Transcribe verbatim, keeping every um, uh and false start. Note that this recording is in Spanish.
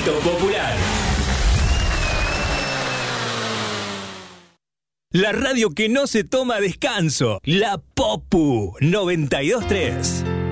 Éxito popular. La radio que no se toma descanso. La Popu noventa y dos tres.